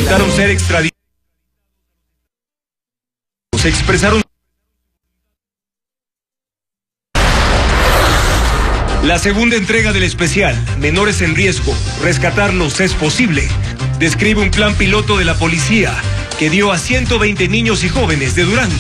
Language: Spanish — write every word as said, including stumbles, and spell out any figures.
solicitaron ser extraditados. Se expresaron. La segunda entrega del especial, Menores en Riesgo, rescatarlos es posible, describe un plan piloto de la policía que dio a ciento veinte niños y jóvenes de Durango